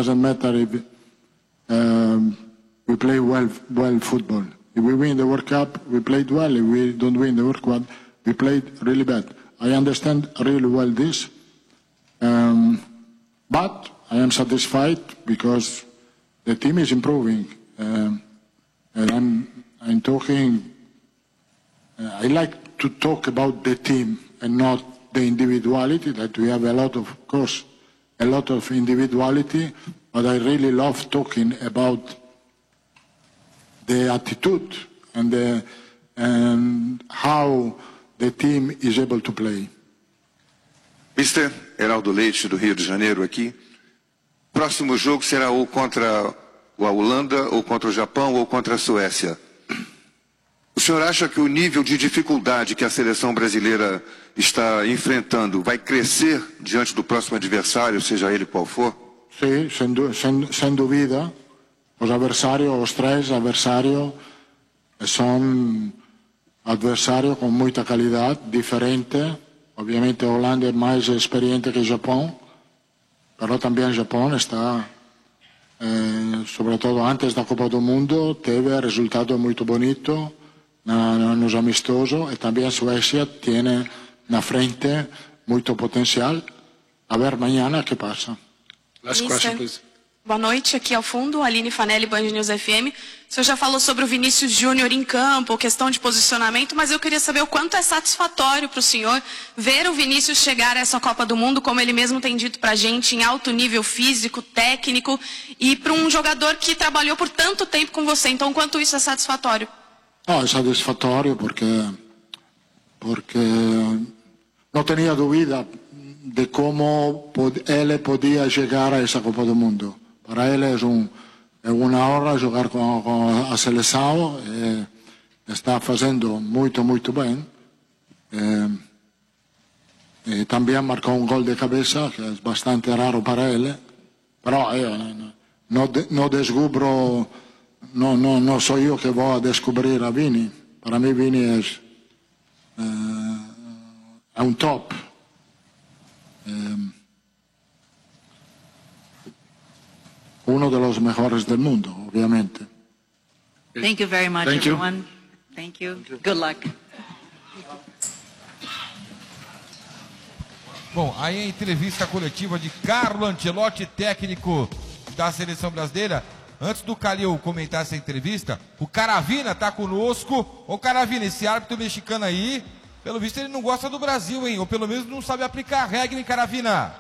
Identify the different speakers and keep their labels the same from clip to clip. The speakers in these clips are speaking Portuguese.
Speaker 1: doesn't matter if we play well football. If we win the World Cup, we played well. If we don't win the World Cup, we played really bad. I understand really well this, but I am satisfied because the team is improving. And I'm talking. I like to talk about the team and not the individuality. That we have a lot of course, a lot of individuality, but I really love talking about the attitude and how the team is able to play.
Speaker 2: Mister Heraldo Leite, do Rio de Janeiro, aqui. Próximo jogo será ou contra a Holanda, ou contra o Japão, ou contra a Suécia. O senhor acha que o nível de dificuldade que a seleção brasileira está enfrentando vai crescer diante do próximo adversário, seja ele qual for?
Speaker 1: Sim, sem dúvida. Os três adversários são adversários com muita qualidade, diferente. Obviamente a Holanda é mais experiente que o Japão, mas também o Japão está, sobretudo antes da Copa do Mundo, teve resultado muito bonito nos amistosos, e também a Suécia tem na frente muito potencial. A ver amanhã o que passa.
Speaker 3: Last question, please. Boa noite, aqui ao fundo, Aline Fanelli, Band News FM. O senhor já falou sobre o Vinícius Júnior em campo, questão de posicionamento, mas eu queria saber o quanto é satisfatório para o senhor ver o Vinícius chegar a essa Copa do Mundo, como ele mesmo tem dito para a gente, em alto nível físico, técnico, e para um jogador que trabalhou por tanto tempo com você. Então, quanto isso é satisfatório?
Speaker 1: É satisfatório porque não tinha dúvida de como ele podia chegar a essa Copa do Mundo. Para ele é uma honra jogar com a seleção, está fazendo muito bem. E também marcou um gol de cabeça, que é bastante raro para ele. Mas não descubro, não sou eu que vou descobrir a Vini. Para mim, Vini é um top. Uno de los mejores del mundo, obviamente.
Speaker 4: Thank you very much, everyone. Thank you. Good luck.
Speaker 5: Bom, aí a entrevista coletiva de Carlo Ancelotti, técnico da seleção brasileira. Antes do Calil comentar essa entrevista, o Caravina está conosco. Ô Caravina, esse árbitro mexicano aí, pelo visto ele não gosta do Brasil, hein? Ou pelo menos não sabe aplicar a regra, hein, Caravina?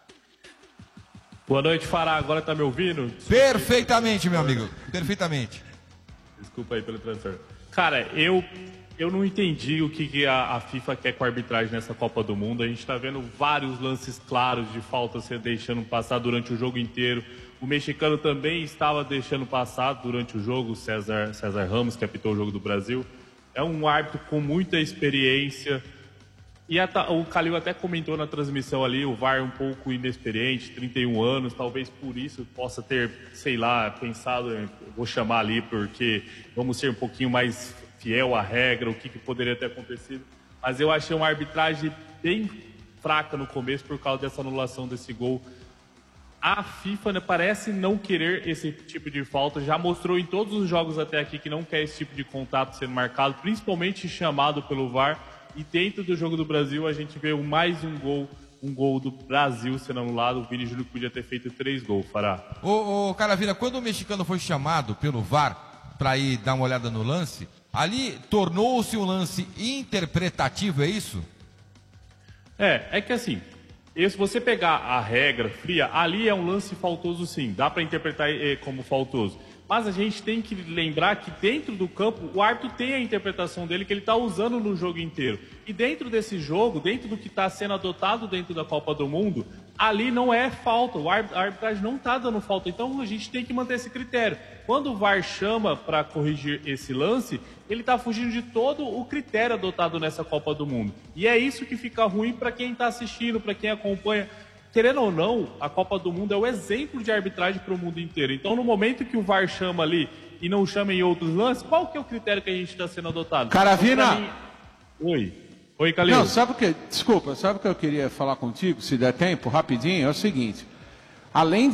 Speaker 6: Boa noite, Fará. Agora tá me ouvindo?
Speaker 5: Perfeitamente, meu amigo. Perfeitamente.
Speaker 6: Desculpa aí pelo transtorno. Cara, eu não entendi o que a FIFA quer com a arbitragem nessa Copa do Mundo. A gente tá vendo vários lances claros de falta se deixando passar durante o jogo inteiro. O mexicano também estava deixando passar durante o jogo, o César Ramos, que apitou o jogo do Brasil. É um árbitro com muita experiência. E o Calil até comentou na transmissão ali, o VAR um pouco inexperiente, 31 anos, talvez por isso possa ter, sei lá, pensado, vou chamar ali porque vamos ser um pouquinho mais fiel à regra, o que poderia ter acontecido. Mas eu achei uma arbitragem bem fraca no começo por causa dessa anulação desse gol. A FIFA, né, parece não querer esse tipo de falta, já mostrou em todos os jogos até aqui que não quer esse tipo de contato sendo marcado, principalmente chamado pelo VAR. E dentro do jogo do Brasil, a gente vê mais um gol do Brasil sendo anulado. O Vini Júnior podia ter feito 3 gols, Fará.
Speaker 5: Ô Caravina, quando o mexicano foi chamado pelo VAR para ir dar uma olhada no lance, ali tornou-se um lance interpretativo, é isso?
Speaker 6: É que assim, se você pegar a regra fria, ali é um lance faltoso sim, dá para interpretar como faltoso. Mas a gente tem que lembrar que dentro do campo, o árbitro tem a interpretação dele que ele está usando no jogo inteiro. E dentro desse jogo, dentro do que está sendo adotado dentro da Copa do Mundo, ali não é falta, a arbitragem não está dando falta. Então a gente tem que manter esse critério. Quando o VAR chama para corrigir esse lance, ele está fugindo de todo o critério adotado nessa Copa do Mundo. E é isso que fica ruim para quem está assistindo, para quem acompanha. Querendo ou não, a Copa do Mundo é o exemplo de arbitragem para o mundo inteiro. Então, no momento que o VAR chama ali e não chama em outros lances, qual que é o critério que a gente está sendo adotado?
Speaker 7: Caravina!
Speaker 6: Então, Oi, Calil.
Speaker 7: Não, sabe o que? Desculpa, sabe o que eu queria falar contigo, se der tempo, rapidinho? É o seguinte. Além